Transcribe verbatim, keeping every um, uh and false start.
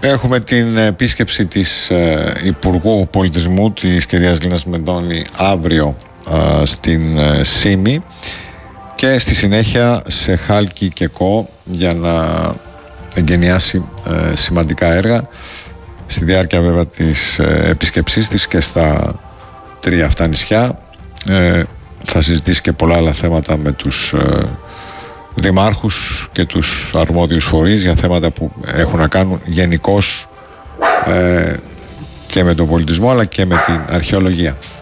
Έχουμε την επίσκεψη της ε, Υπουργού Πολιτισμού, της κυρίας Λίνας Μεντώνη, αύριο ε, στην ε, Σύμη, και στη συνέχεια σε Χάλκι και Κο για να εγκαινιάσει ε, σημαντικά έργα στη διάρκεια βέβαια της ε, επίσκεψής της και στα τρία αυτά νησιά. Ε, θα συζητήσει και πολλά άλλα θέματα με τους ε, δημάρχους και τους αρμόδιους φορείς για θέματα που έχουν να κάνουν γενικώς ε, και με τον πολιτισμό αλλά και με την αρχαιολογία.